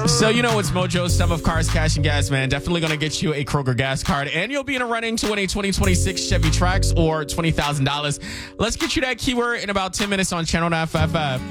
So you know it's Mojo, Sum of Cars, Cash, and Gas, man. Definitely going to get you a Kroger gas card, and you'll be in a running to win a 2026 Chevy Trax or $20,000. Let's get you that keyword in about 10 minutes on Channel 955.